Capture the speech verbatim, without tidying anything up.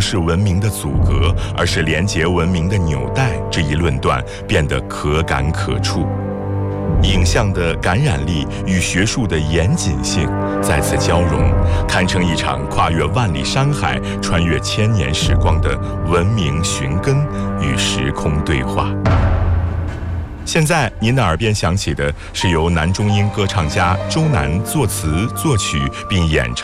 是文明的阻隔，而是连结文明的纽带，这一论断变得可感可触。影像的感染力与学术的严谨性再次交融，堪称一场跨越万里山海、穿越千年时光的文明寻根与时空对话。现在您的耳边响起的是由男中音歌唱家周楠作词作曲并演唱